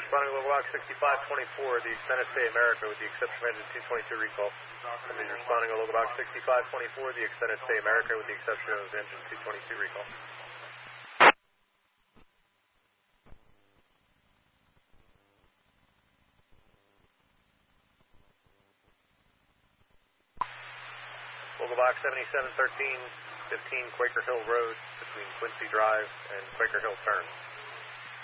Responding to local box 6524, the extended stay America with the exception of engine 222 recall. And then responding to local box 6524, the extended stay America with the exception of engine 222 recall. Local box 7713, 15 Quaker Hill Road between Quincy Drive and Quaker Hill Turn.